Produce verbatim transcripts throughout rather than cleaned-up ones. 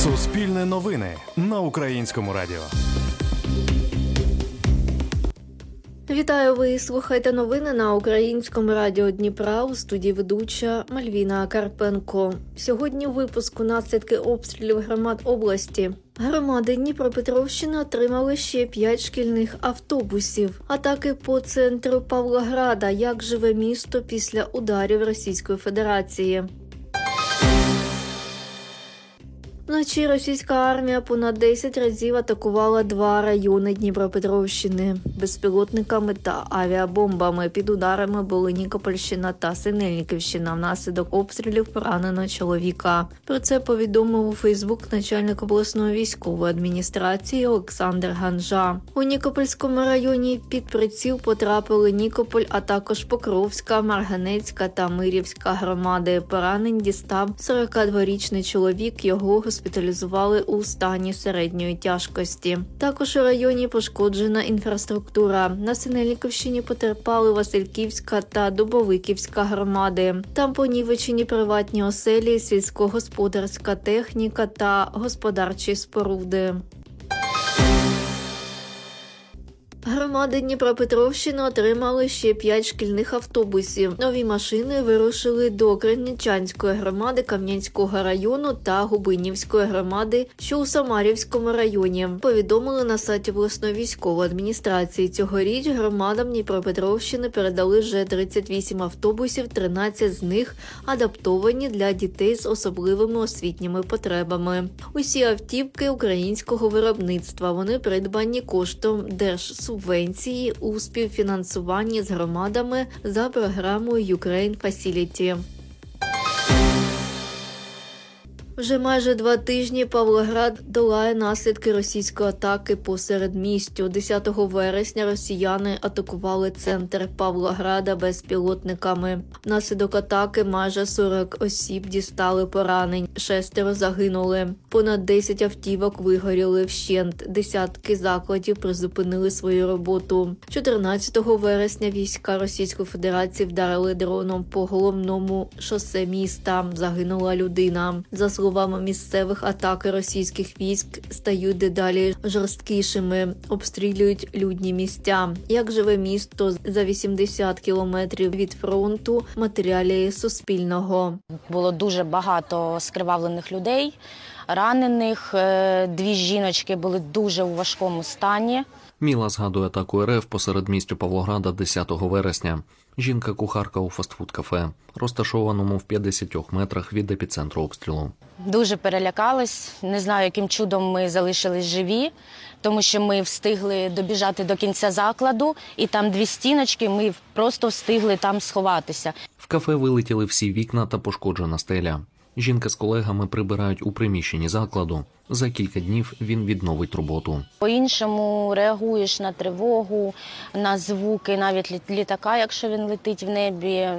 Суспільне новини на Українському радіо. Вітаю, ви слухаєте новини на Українському радіо Дніпра, у студії ведуча Мальвіна Карпенко. Сьогодні у випуску наслідки обстрілів громад області. Громади Дніпропетровщини отримали ще п'ять шкільних автобусів. Атаки по центру Павлограда. Як живе місто після ударів Російської Федерації? Вночі російська армія понад десять разів атакувала два райони Дніпропетровщини безпілотниками та авіабомбами. Під ударами були Нікопольщина та Синельниківщина. Внаслідок обстрілів поранено чоловіка. Про це повідомив у Фейсбук начальник обласної військової адміністрації Олександр Ганжа. У Нікопольському районі під приціл потрапили Нікополь, а також Покровська, Марганецька та Мирівська громади. Поранень дістав сорокадворічний чоловік, його госпіталізували у стані середньої тяжкості. Також у районі пошкоджена інфраструктура. На Синельниківщині потерпали Васильківська та Дубовиківська громади. Там понівечені приватні оселі, сільськогосподарська техніка та господарчі споруди. Громади Дніпропетровщини отримали ще п'ять шкільних автобусів. Нові машини вирушили до Криничанської громади Кам'янського району та Губинівської громади, що у Самарівському районі. Повідомили на сайті обласної військової адміністрації. Цьогоріч громадам Дніпропетровщини передали вже тридцять вісім автобусів, тринадцять з них адаптовані для дітей з особливими освітніми потребами. Усі автівки українського виробництва. Вони придбані коштом держсубвенції. Субвенції у співфінансуванні з громадами за програмою Ukraine Facility. Вже майже два тижні Павлоград долає наслідки російської атаки по середмістю. десятого вересня росіяни атакували центр Павлограда безпілотниками. Внаслідок атаки майже сорок осіб дістали поранень, шестеро загинули. Понад десять автівок вигоріли вщент, десятки закладів призупинили свою роботу. чотирнадцятого вересня війська Російської Федерації вдарили дроном по головному шосе міста. Загинула людина. За словами місцевих, атаки російських військ стають дедалі жорсткішими, обстрілюють людні місця. Як живе місто за вісімдесят кілометрів від фронту, матеріалі Суспільного. Було дуже багато скривавлених людей, ранених, дві жіночки були дуже у важкому стані. Міла згадує атаку РФ по середмістю Павлограда десятого вересня. Жінка-кухарка у фастфуд-кафе, розташованому в п'ятдесятьох метрах від епіцентру обстрілу. Дуже перелякались, не знаю, яким чудом ми залишились живі, тому що ми встигли добіжати до кінця закладу, і там дві стіночки, ми просто встигли там сховатися. В кафе вилетіли всі вікна та пошкоджена стеля. Жінка з колегами прибирають у приміщенні закладу. За кілька днів він відновить роботу. По-іншому реагуєш на тривогу, на звуки, навіть літака, якщо він летить в небі.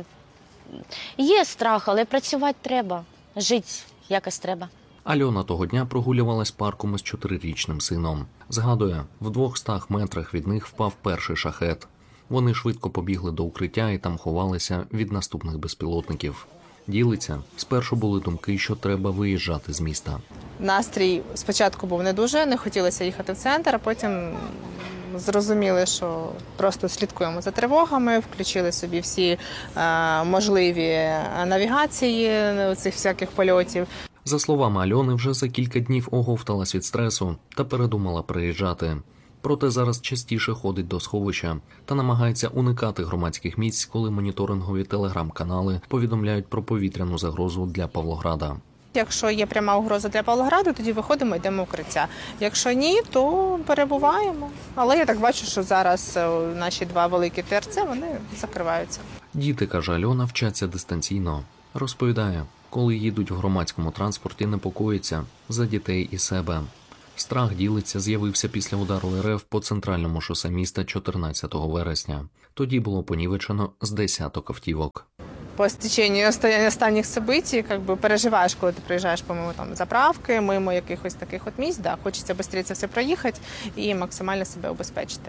Є страх, але працювати треба, жити якось треба. Альона того дня прогулювалась парком із чотирирічним сином. Згадує, в двохстах метрах від них впав перший шахет. Вони швидко побігли до укриття і там ховалися від наступних безпілотників. Ділиться, спершу були думки, що треба виїжджати з міста. Настрій спочатку був не дуже, не хотілося їхати в центр, а потім зрозуміли, що просто слідкуємо за тривогами, включили собі всі е, можливі навігації цих всяких польотів. За словами Альони, вже за кілька днів оговталась від стресу та передумала приїжджати. Проте зараз частіше ходить до сховища та намагається уникати громадських місць, коли моніторингові телеграм-канали повідомляють про повітряну загрозу для Павлограда. Якщо є пряма угроза для Павлограду, тоді виходимо, йдемо в укриття. Якщо ні, то перебуваємо. Але я так бачу, що зараз наші два великі ТРЦ, вони закриваються. Діти, каже Альона, вчаться дистанційно. Розповідає, коли їдуть в громадському транспорті, непокоїться за дітей і себе. Страх, ділиться, з'явився після удару РФ по центральному шосе міста чотирнадцятого вересня. Тоді було понівечено з десяток автівок. По стеченню останніх событий, как бы переживаєш, коли ти приїжджаєш помимо там заправки, мимо якихось таких от місць, да, хочеться швидше це все проїхати і максимально себе убезпечити.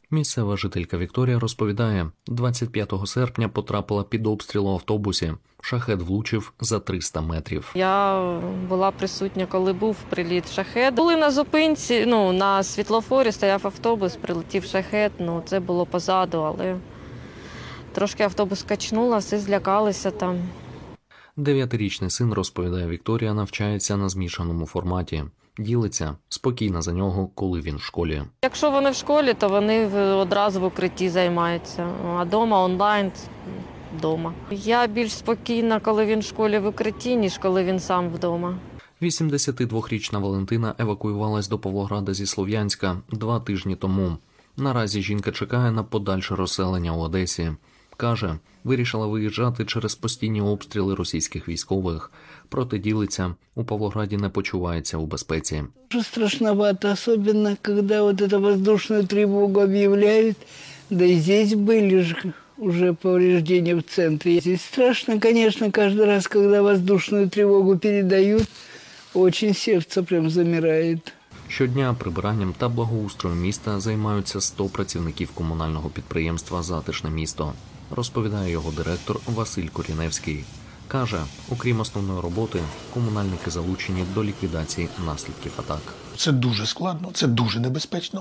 Місцева жителька Вікторія розповідає, двадцять п'ятого серпня потрапила під обстріл у автобусі. Шахед влучив за триста метрів. Я була присутня, коли був приліт шахед. Були на зупинці, ну, на світлофорі стояв автобус, прилетів шахед, ну, це було позаду, але трошки автобус качнуло, всі злякалися там. Дев'ятирічний син, розповідає Вікторія, навчається на змішаному форматі. Ділиться спокійно за нього, коли він в школі. Якщо вони в школі, то вони одразу в укритті займаються, а вдома онлайн вдома. Я більш спокійна, коли він в школі в укритті, ніж коли він сам вдома. вісімдесятидвохрічна Валентина евакуювалась до Павлограда зі Слов'янська два тижні тому. Наразі жінка чекає на подальше розселення у Одесі. Каже, вирішила виїжджати через постійні обстріли російських військових. Проте ділиться, у Павлограді не почувається у безпеці. Уже страшновато, особенно когда вот эту воздушную тревогу объявляют. Да и здесь были же уже повреждения в центре. Здесь страшно, конечно, каждый раз, когда воздушную тревогу передают, очень сердце прям замирает. Щодня прибиранням та благоустроєм міста займаються сто працівників комунального підприємства «Затишне місто», розповідає його директор Василь Коріневський. Каже, окрім основної роботи, комунальники залучені до ліквідації наслідків атак. Це дуже складно, це дуже небезпечно.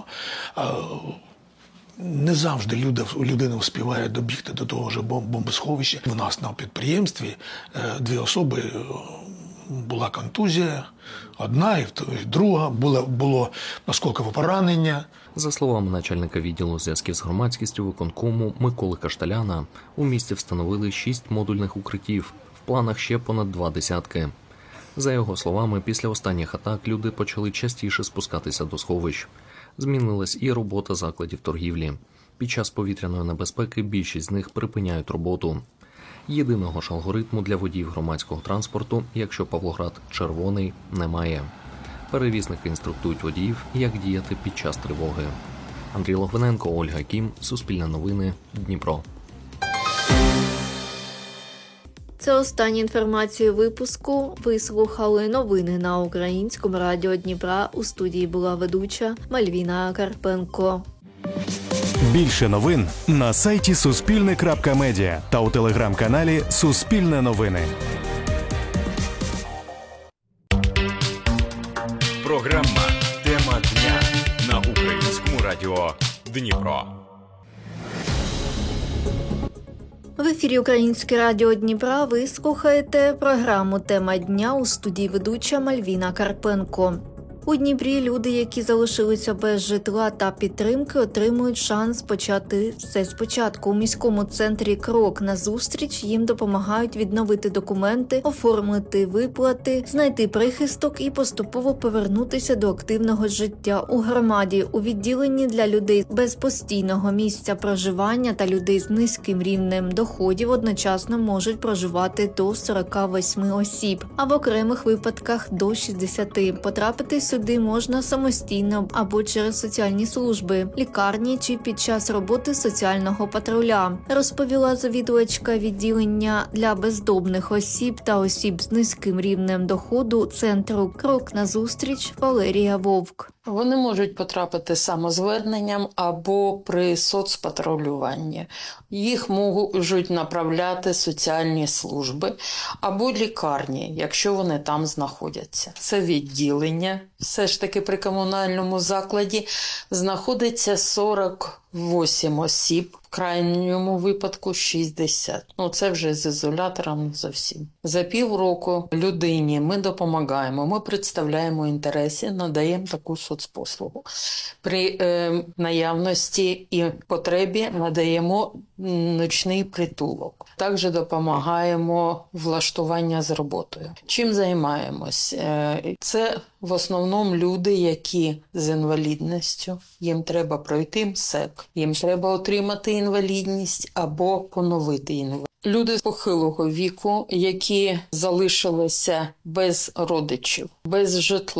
Не завжди людина вспіває добігти до того ж бомбосховища. У нас на підприємстві дві особи була контузія, одна і друга, було, було осколкове поранення. За словами начальника відділу зв'язків з громадськістю виконкому Миколи Кашталяна, у місті встановили шість модульних укриттів, в планах ще понад два десятки. За його словами, після останніх атак люди почали частіше спускатися до сховищ. Змінилась і робота закладів торгівлі. Під час повітряної небезпеки більшість з них припиняють роботу. Єдиного ж алгоритму для водіїв громадського транспорту, якщо Павлоград червоний, немає. Перевізники інструктують водіїв, як діяти під час тривоги. Андрій Логвиненко, Ольга Кім, Суспільне новини, Дніпро. Це остання інформація випуску. Ви слухали новини на Українському радіо Дніпра. У студії була ведуча Мальвіна Карпенко. Більше новин на сайті суспільне крапка медіа та у телеграм-каналі Суспільне новини. Програма «Тема дня» на Українському радіо Дніпро. В ефірі Українське радіо Дніпра ви слухаєте програму «Тема дня», у студії ведуча Мальвіна Карпенко. У Дніпрі люди, які залишилися без житла та підтримки, отримують шанс почати все спочатку. У міському центрі «Крок назустріч» їм допомагають відновити документи, оформити виплати, знайти прихисток і поступово повернутися до активного життя. У громаді у відділенні для людей без постійного місця проживання та людей з низьким рівнем доходів одночасно можуть проживати до сорок восьми осіб, а в окремих випадках до шістдесяти. Потрапити сюди можна самостійно або через соціальні служби, лікарні чи під час роботи соціального патруля, розповіла завідувачка відділення для бездомних осіб та осіб з низьким рівнем доходу центру «Крок назустріч» Валерія Вовк. Вони можуть потрапити самозверненням або при соцпатрулюванні. Їх можуть направляти соціальні служби або лікарні, якщо вони там знаходяться. Це відділення. Все ж таки при комунальному закладі знаходиться сорок вісім осіб, в крайньому випадку шістдесят. Ну, це вже з ізолятором зовсім. За півроку людині ми допомагаємо, ми представляємо інтереси, надаємо таку соцпослугу. При е, наявності і потребі надаємо ночний притулок. Також допомагаємо влаштування з роботою. Чим займаємось? Е, це в основному люди, які з інвалідністю, їм треба пройти МСЕК, їм треба отримати інвалідність або поновити інвалідність. Люди з похилого віку, які залишилися без родичів, без житла,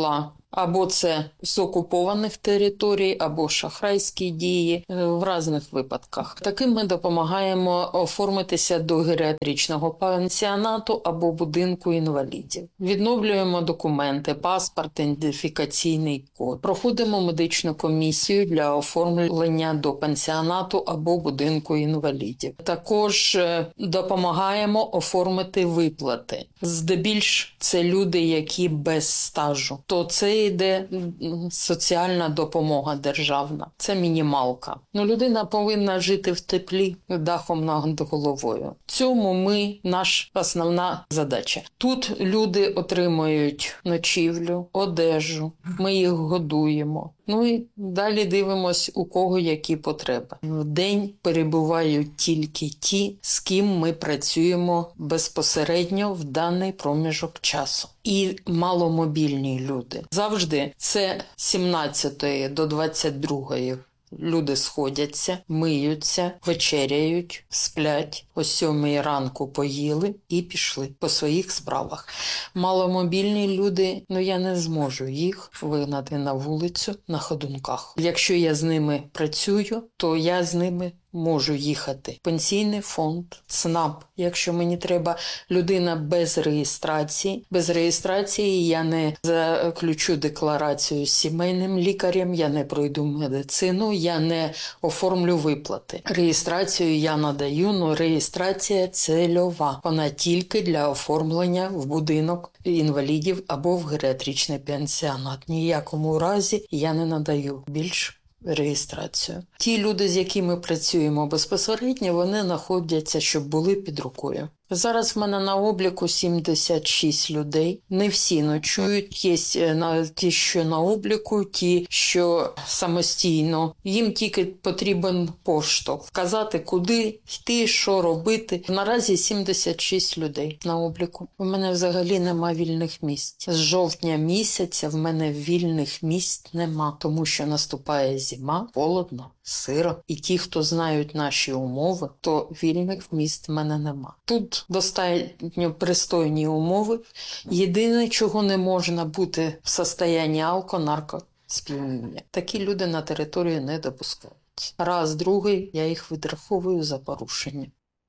Або це з окупованих територій, або шахрайські дії в різних випадках. Таким ми допомагаємо оформитися до геріатричного пансіонату або будинку інвалідів. Відновлюємо документи, паспорт, ідентифікаційний код. Проходимо медичну комісію для оформлення до пансіонату або будинку інвалідів. Також допомагаємо оформити виплати. Здебільш це люди, які без стажу. То це йде соціальна допомога державна. Це мінімалка. Ну, людина повинна жити в теплі, дахом над головою. В цьому ми, наша основна задача. Тут люди отримують ночівлю, одежу, ми їх годуємо. Ну і далі дивимось, у кого які потреби. В день перебувають тільки ті, з ким ми працюємо безпосередньо в даний проміжок часу. І маломобільні люди. Завжди це з сімнадцятої до двадцять другої. Люди сходяться, миються, вечеряють, сплять. О сьомій ранку поїли і пішли по своїх справах. Маломобільні люди, ну я не зможу їх вигнати на вулицю на ходунках. Якщо я з ними працюю, то я з ними можу їхати. Пенсійний фонд, ЦНАП. Якщо мені треба людина без реєстрації, без реєстрації я не заключу декларацію з сімейним лікарем, я не пройду медицину, я не оформлю виплати. Реєстрацію я надаю, але реєстрація цільова. Вона тільки для оформлення в будинок інвалідів або в геріатричний пансіонат. Ніякому разі я не надаю більш реєстрацію. Ті люди, з якими працюємо безпосередньо, вони знаходяться, щоб були під рукою. Зараз в мене на обліку сімдесят шість людей. Не всі ночують. Є ті, що на обліку, ті, що самостійно. Їм тільки потрібен поштовх. Вказати, куди йти, що робити. Наразі сімдесят шість людей на обліку. У мене взагалі нема вільних місць. З жовтня місяця в мене вільних місць нема, тому що наступає зима, холодно, сиро. І ті, хто знають наші умови, то вільних місць в мене нема. Тут достатньо пристойні умови. Єдине, чого не можна бути в стані алко-наркосп'яніння. Такі люди на територію не допускають. Раз, другий, я їх відраховую за порушення.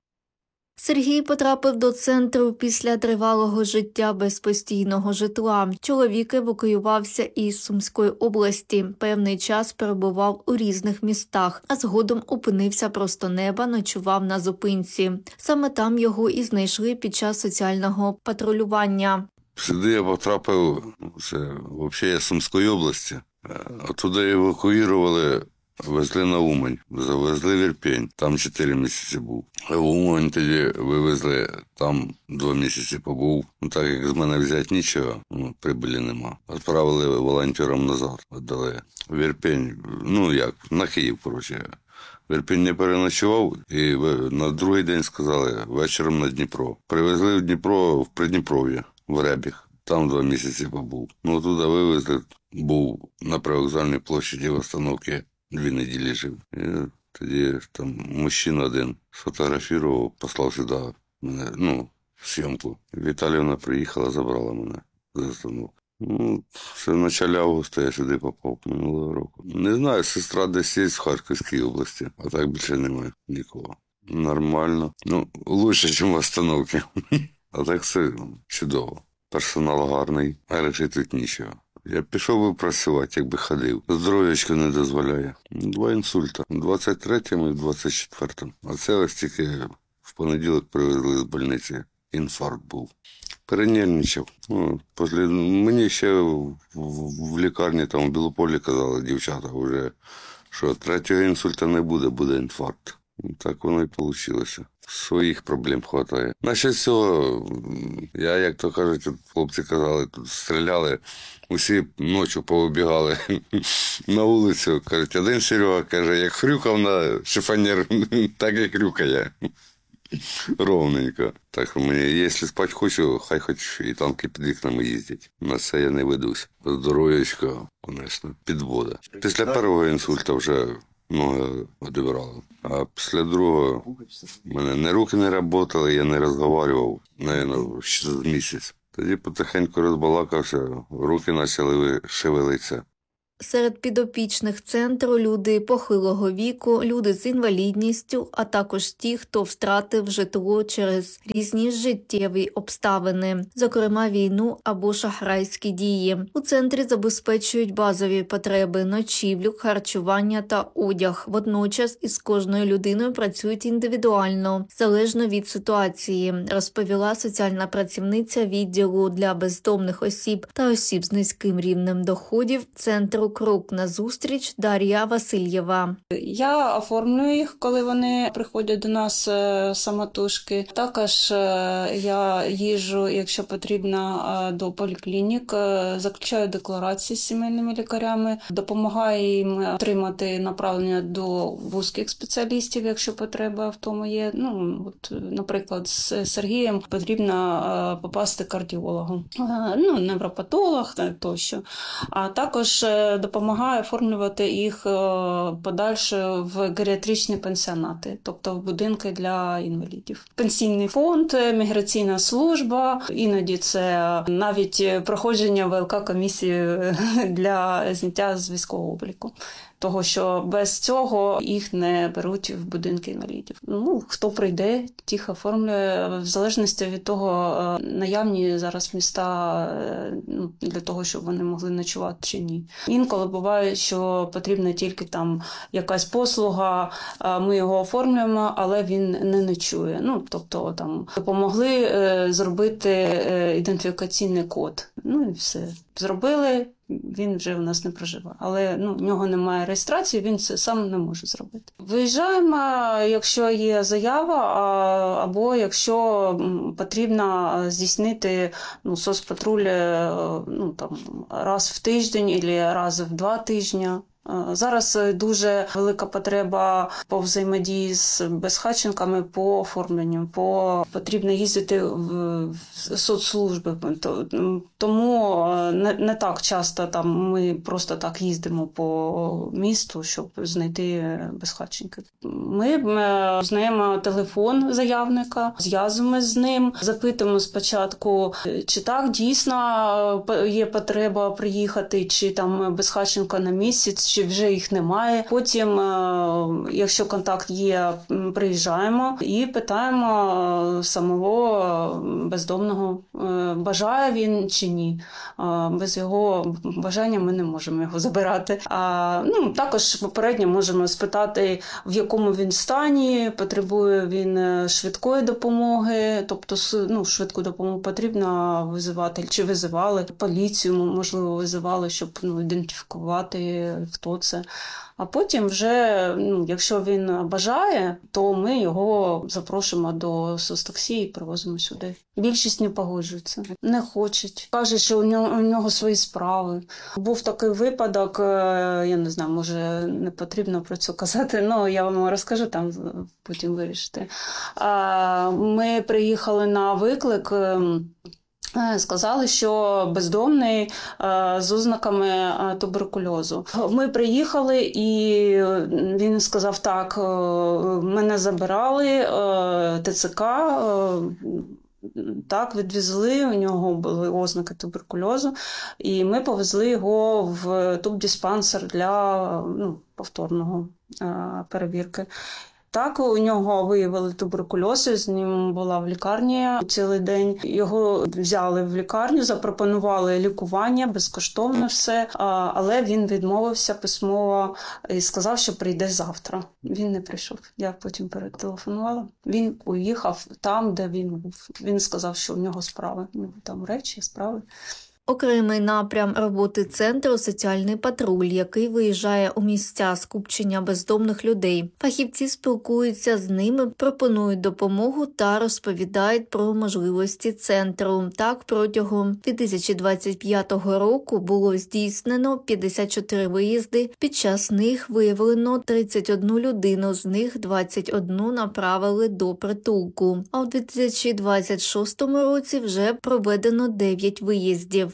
Сергій потрапив до центру після тривалого життя без постійного житла. Чоловік евакуювався із Сумської області. Певний час перебував у різних містах, а згодом опинився просто неба, ночував на зупинці. Саме там його і знайшли під час соціального патрулювання. Сюди я потрапив, це взагалі я з Сумської області. Оттуда евакуювали, везли на Умань, завезли в Ірпінь, там чотири місяці був. В Умань тоді вивезли, там два місяці побув. Ну, так як з мене взяти нічого, ну, прибулі нема. Відправили волонтерам назад, віддали. В Ірпінь, ну як, на Київ, коротше. В Ірпінь не переночував і на другий день сказали, вечором на Дніпро. Привезли в Дніпро, в Придніпров'я, в Ребіг. Там два місяці побув. Ну, туди вивезли, був на привокзальній площаді в остановці. Дві неділі жив. І тоді там мужчина один сфотографував, послав сюди мене, ну, зйомку. Віталіївна приїхала, забрала мене з остановки. Ну, це в початку августа я сюди попав минулого року. Не знаю, сестра десь є в Харківській області, а так більше немає нікого. Нормально. Ну, лучше, ніж в остановці. А так все чудово. Персонал гарний, а речі тут нічого. Я пішов би працювати, якби ходив. Здоров'ячко не дозволяє. Два інсульта. В двадцять третьому і в двадцять четвертому. А це ось тільки в понеділок привезли з больниці. Інфаркт був. Перенервничав. Ну, після... Мені ще в, в, в лікарні, там в Білополі казали дівчата вже, що третього інсульта не буде, буде інфаркт. І так воно і вийшло. Своїх проблем хватає. Наче цього, я, як то кажуть, хлопці казали, тут стріляли, усі ночі повибігали на вулицю. Кажуть, один Серега каже, як хрюкав на шифонер, так і хрюкає. Ровненько. Так мені, якщо спати хочу, хай хоч і танки під вікнами їздять. На це я не ведусь. Здоров'ячко, звісно, підвода. Після першого інсульту вже ноги одібрало. А після другого в мене не руки не працювали, я не розмовляв, мабуть, ще з місяць. Тоді потихеньку розбалакався, руки почали шевелитися. Серед підопічних центру люди похилого віку, люди з інвалідністю, а також ті, хто втратив житло через різні життєві обставини, зокрема війну або шахрайські дії. У центрі забезпечують базові потреби – ночівлю, харчування та одяг. Водночас із кожною людиною працюють індивідуально, залежно від ситуації, розповіла соціальна працівниця відділу для бездомних осіб та осіб з низьким рівнем доходів центру «Крок назустріч» Дар'я Васильєва. Я оформлюю їх, коли вони приходять до нас самотужки. Також я їжджу, якщо потрібно, до поліклінік, заключаю декларації з сімейними лікарями, допомагаю їм отримати направлення до вузьких спеціалістів, якщо потреба в тому є. Ну, от, наприклад, з Сергієм потрібно попасти кардіологу, ну, невропатолог тощо. А також допомагає оформлювати їх подальше в геріатричні пенсіонати, тобто в будинки для інвалідів. Пенсійний фонд, міграційна служба, іноді це навіть проходження ВЛК комісії для зняття з військового обліку. Того, що без цього їх не беруть в будинки інвалідів. Ну, хто прийде, тих оформлює, в залежності від того, наявні зараз міста, ну, для того, щоб вони могли ночувати чи ні. Інколи буває, що потрібна тільки там якась послуга, ми його оформлюємо, але він не ночує. Ну, тобто там допомогли зробити ідентифікаційний код. Ну і все. Зробили, він вже у нас не проживає. Але ну, в нього немає реєстрації, він це сам не може зробити. Виїжджаємо, якщо є заява, або якщо потрібно здійснити ну, соцпатруль ну, там, раз в тиждень або раз в два тижні. Зараз дуже велика потреба по взаємодії з безхатченками по оформленню, по потрібно їздити в соцслужби, тому не, не так часто там ми просто так їздимо по місту, щоб знайти безхатченків. Ми знаємо телефон заявника, зв'язуємося з ним, запитуємо спочатку, чи так дійсно є потреба приїхати, чи там безхатченка на місяць, чи вже їх немає. Потім, якщо контакт є, приїжджаємо і питаємо самого бездомного, бажає він чи ні. Без його бажання ми не можемо його забирати. А, ну, також попередньо можемо спитати, в якому він стані, потребує він швидкої допомоги, тобто ну, швидку допомогу потрібно визивати, чи визивали, поліцію, можливо, визивали, щоб ну, ідентифікувати, хто це. А потім вже, ну, якщо він бажає, то ми його запрошуємо до соцтаксі і привозимо сюди. Більшість не погоджується, не хочуть. Кажуть, що у нього, у нього свої справи. Був такий випадок, я не знаю, може не потрібно про це казати, але я вам розкажу, там потім вирішите. Ми приїхали на виклик. Сказали, що бездомний з ознаками туберкульозу. Ми приїхали і він сказав, так, мене забирали, ТЦК, так, відвезли, у нього були ознаки туберкульозу, і ми повезли його в тубдиспансер для ну, повторного перевірки. Так, у нього виявили туберкульоз, з ним була в лікарні цілий день. Його взяли в лікарню, запропонували лікування, безкоштовно все, але він відмовився письмово і сказав, що прийде завтра. Він не прийшов. Я потім перетелефонувала. Він уїхав там, де він був. Він сказав, що у нього справи. Там речі, справи. Окремий напрям роботи центру – соціальний патруль, який виїжджає у місця скупчення бездомних людей. Фахівці спілкуються з ними, пропонують допомогу та розповідають про можливості центру. Так, протягом дві тисячі двадцять п'ятого року було здійснено п'ятдесят чотири виїзди, під час них виявлено тридцять одну людину, з них двадцять одну направили до притулку. А у дві тисячі двадцять шостому році вже проведено дев'ять виїздів.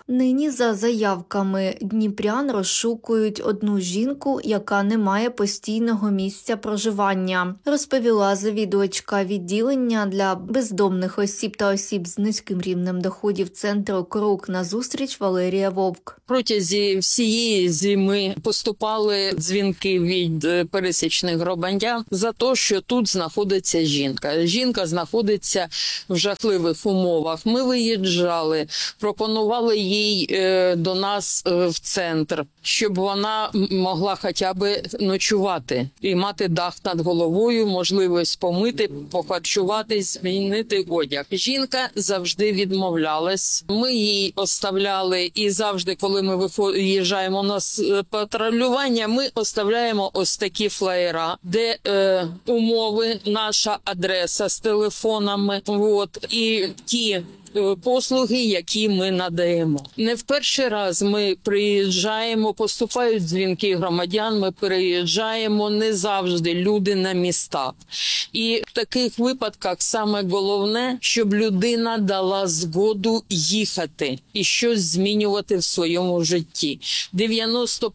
Нині за заявками дніпрян розшукують одну жінку, яка не має постійного місця проживання, розповіла завідувачка відділення для бездомних осіб та осіб з низьким рівнем доходів центру «Крок назустріч» Валерія Вовк. Протягом всієї зими поступали дзвінки від пересічних громадян за те, що тут знаходиться жінка. Жінка знаходиться в жахливих умовах. Ми виїжджали, пропонували їй до нас в центр, щоб вона могла хоча б ночувати і мати дах над головою, можливість помити, похарчуватись, змінити одяг. Жінка завжди відмовлялась. Ми її оставляли і завжди, коли ми виїжджаємо на патрулювання, ми оставляємо ось такі флаєра, де е, умови, наша адреса з телефонами, от, і ті послуги, які ми надаємо. Не в перший раз ми приїжджаємо, поступають дзвінки громадян, ми приїжджаємо, не завжди люди на містах. І в таких випадках саме головне, щоб людина дала згоду їхати і щось змінювати в своєму житті. дев'яносто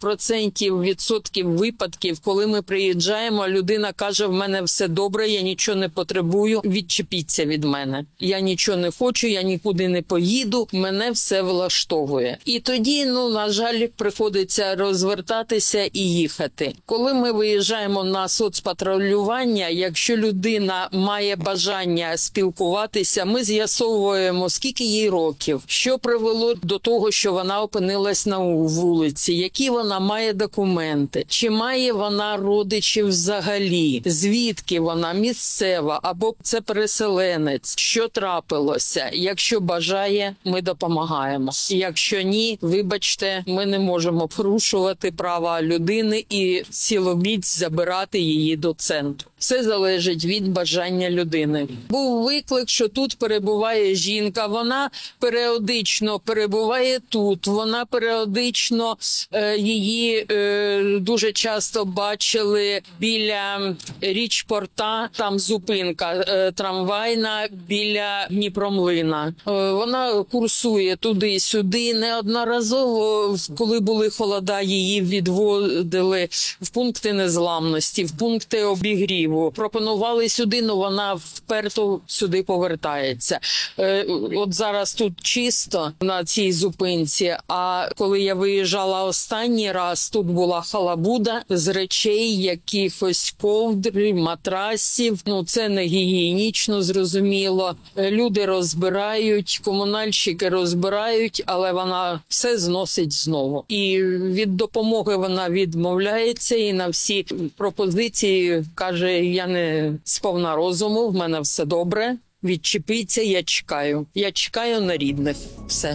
відсотків випадків, коли ми приїжджаємо, людина каже, в мене все добре, я нічого не потребую, відчепіться від мене. Я нічого не хочу, я нікуди не поїду, мене все влаштовує. І тоді, ну, на жаль, приходиться розвертатися і їхати. Коли ми виїжджаємо на соцпатрулювання, якщо людина має бажання спілкуватися, ми з'ясовуємо, скільки їй років, що привело до того, що вона опинилась на вулиці, які вона має документи, чи має вона родичів взагалі, звідки вона, місцева, або це переселенець, що трапилося. Якщо бажає, ми допомагаємо. Якщо ні, вибачте, ми не можемо порушувати права людини і силоміць забирати її до центру. Все залежить від бажання людини. Був виклик, що тут перебуває жінка, вона періодично перебуває тут, вона періодично, е, її е, дуже часто бачили біля річпорта, там зупинка е, трамвайна біля Дніпромлина. Е, вона курсує туди-сюди, неодноразово, коли були холода, її відводили в пункти незламності, в пункти обігріву. Пропонували сюди, але вона вперто сюди повертається. Е, от зараз тут чисто на цій зупинці, а коли я виїжджала останній раз, тут була халабуда з речей, якихось ковдр, матрасів. Ну, це не гігієнічно, зрозуміло. Люди розбирають, комунальщики розбирають, але вона все зносить знову. І від допомоги вона відмовляється і на всі пропозиції каже, я не сповна розуму, в мене все добре, відчепіться, я чекаю. Я чекаю на рідних. Все.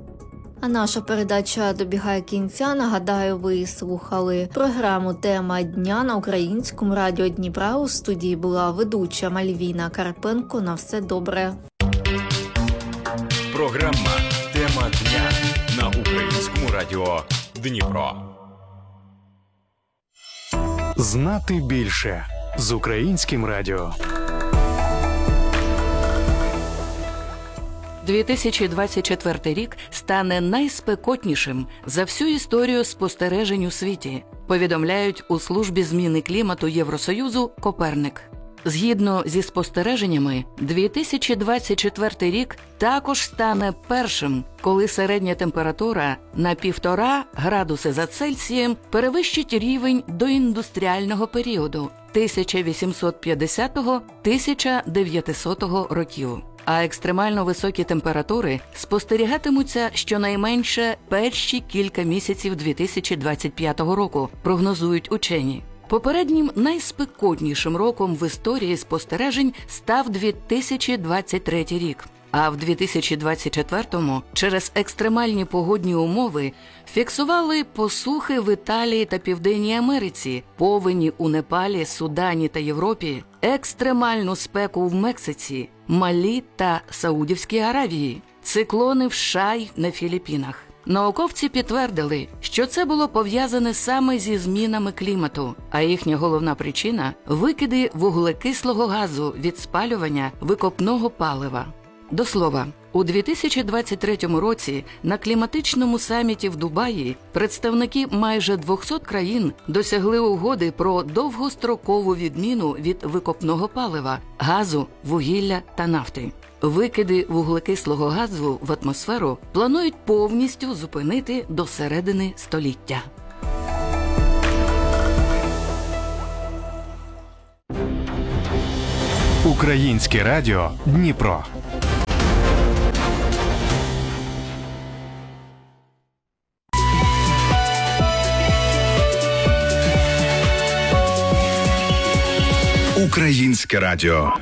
А наша передача добігає кінця. Нагадаю, ви слухали програму «Тема дня» на Українському радіо Дніпра. У студії була ведуча Мальвіна Карпенко. На все добре. Програма «Тема дня» на Українському радіо Дніпро. Знати більше з Українським радіо. дві тисячі двадцять четвертий рік стане найспекотнішим за всю історію спостережень у світі, повідомляють у службі зміни клімату Євросоюзу «Коперник». Згідно зі спостереженнями, дві тисячі двадцять четвертий рік також стане першим, коли середня температура на півтора градуси за Цельсієм перевищить рівень доіндустріального періоду тисяча вісімсот п'ятдесятого - тисяча дев'ятисотого років. А екстремально високі температури спостерігатимуться щонайменше перші кілька місяців дві тисячі двадцять п'ятого року, прогнозують учені. Попереднім найспекотнішим роком в історії спостережень став дві тисячі двадцять третій рік. А в дві тисячі двадцять четвертому через екстремальні погодні умови фіксували посухи в Італії та Південній Америці, повені у Непалі, Судані та Європі, екстремальну спеку в Мексиці, Малі та Саудівській Аравії, циклони в США й на Філіппінах. Науковці підтвердили, що це було пов'язане саме зі змінами клімату, а їхня головна причина – викиди вуглекислого газу від спалювання викопного палива. До слова, У дві тисячі двадцять третьому році на кліматичному саміті в Дубаї представники майже двохсот країн досягли угоди про довгострокову відміну від викопного палива, газу, вугілля та нафти. Викиди вуглекислого газу в атмосферу планують повністю зупинити до середини століття. Українське радіо Дніпро. Українське радіо.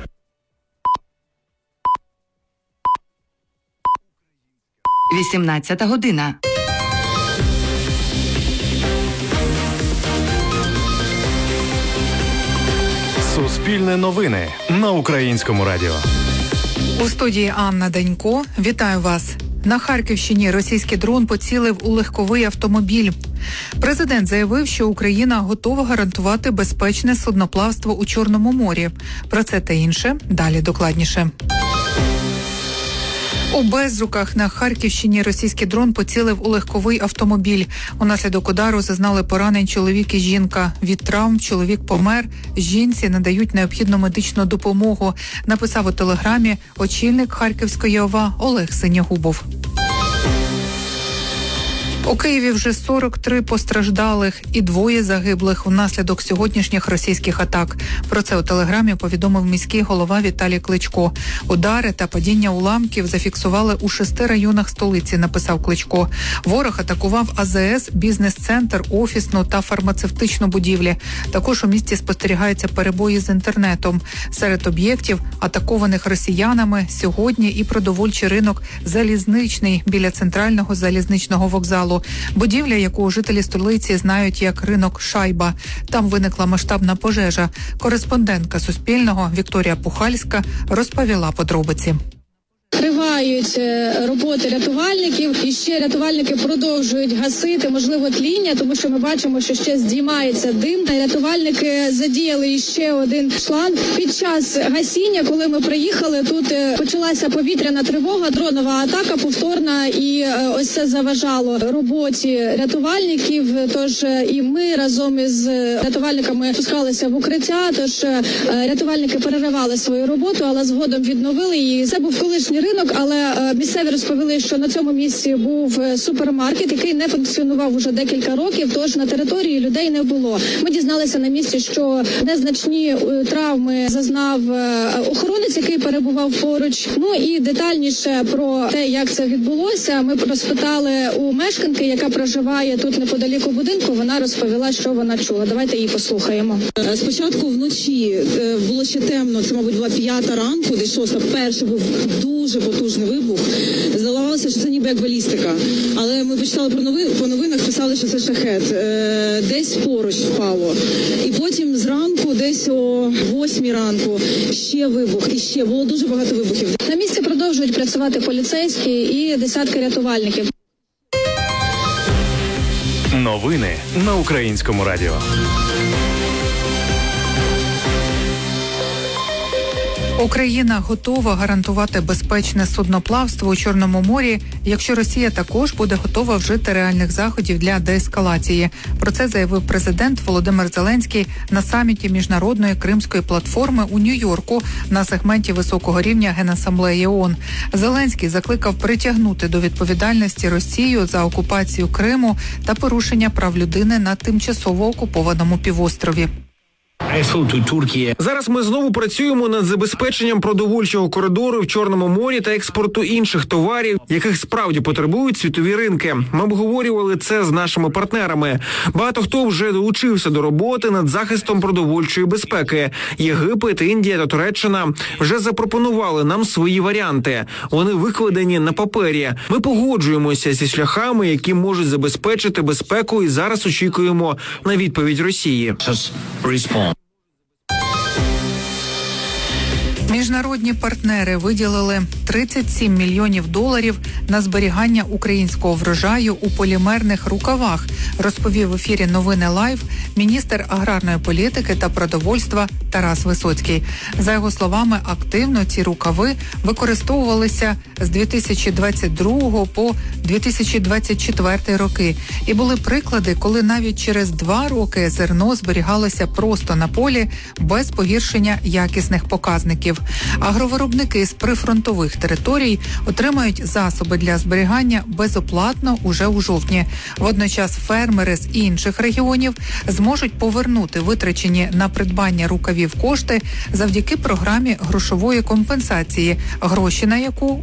вісімнадцята година. Суспільне новини на Українському радіо. У студії Анна Данько. Вітаю вас. На Харківщині російський дрон поцілив у легковий автомобіль. Президент заявив, що Україна готова гарантувати безпечне судноплавство у Чорному морі. Про це та інше далі докладніше. У Безруках на Харківщині російський дрон поцілив у легковий автомобіль. Унаслідок удару зазнали поранень чоловік і жінка. Від травм чоловік помер, жінці надають необхідну медичну допомогу, написав у телеграмі очільник Харківської ОВА Олег Синягубов. У Києві вже сорок три постраждалих і двоє загиблих внаслідок сьогоднішніх російських атак. Про це у телеграмі повідомив міський голова Віталій Кличко. Удари та падіння уламків зафіксували у шести районах столиці, написав Кличко. Ворог атакував А Зе Ес, бізнес-центр, офісну та фармацевтичну будівлі. Також у місті спостерігаються перебої з інтернетом. Серед об'єктів, атакованих росіянами, сьогодні і продовольчий ринок «Залізничний» біля центрального залізничного вокзалу. Будівля, яку жителі столиці знають як ринок «Шайба». Там виникла масштабна пожежа. Кореспондентка Суспільного Вікторія Пухальська розповіла подробиці. Тривають роботи рятувальників, і ще рятувальники продовжують гасити, можливо, тління, тому що ми бачимо, що ще здіймається дим. Рятувальники задіяли ще один шланг. Під час гасіння, коли ми приїхали, тут почалася повітряна тривога, дронова атака повторна, і ось це заважало роботі рятувальників. Тож і ми разом із рятувальниками спускалися в укриття, тож рятувальники переривали свою роботу, але згодом відновили її. Це був колишній ринок, але місцеві розповіли, що на цьому місці був супермаркет, який не функціонував уже декілька років, тож на території людей не було. Ми дізналися на місці, що незначні травми зазнав охоронець, який перебував поруч. Ну і детальніше про те, як це відбулося, ми розпитали у мешканки, яка проживає тут неподалік у будинку. Вона розповіла, що вона чула. Давайте її послухаємо. Спочатку вночі було ще темно, це, мабуть, була п'ята ранку, десь шоста. Перший був дуже потужний вибух. Здавалося, що це ніби як балістика. Але ми почитали про новин, по новинах, писали, що це шахет. Е, десь поруч впало. І потім зранку, десь о восьмій ранку, ще вибух. І ще було дуже багато вибухів. На місці продовжують працювати поліцейські і десятки рятувальників. Новини на Українському радіо. Україна готова гарантувати безпечне судноплавство у Чорному морі, якщо Росія також буде готова вжити реальних заходів для деескалації. Про це заявив президент Володимир Зеленський на саміті Міжнародної Кримської платформи у Нью-Йорку на сегменті високого рівня Генасамблеї ООН. Зеленський закликав притягнути до відповідальності Росію за окупацію Криму та порушення прав людини на тимчасово окупованому півострові. Зараз ми знову працюємо над забезпеченням продовольчого коридору в Чорному морі та експорту інших товарів, яких справді потребують світові ринки. Ми обговорювали це з нашими партнерами. Багато хто вже долучився до роботи над захистом продовольчої безпеки. Єгипет, Індія та Туреччина вже запропонували нам свої варіанти. Вони викладені на папері. Ми погоджуємося зі шляхами, які можуть забезпечити безпеку, і зараз очікуємо на відповідь Росії. Міжнародні партнери виділили тридцять сім мільйонів доларів на зберігання українського врожаю у полімерних рукавах, розповів в ефірі «Новини Лайв» міністр аграрної політики та продовольства Тарас Висоцький. За його словами, активно ці рукави використовувалися з дві тисячі двадцять другого по дві тисячі двадцять четвертий роки. І були приклади, коли навіть через два роки зерно зберігалося просто на полі без погіршення якісних показників. Агровиробники з прифронтових територій отримають засоби для зберігання безоплатно уже у жовтні. Водночас фермери з інших регіонів зможуть повернути витрачені на придбання рукавів кошти завдяки програмі грошової компенсації, гроші на яку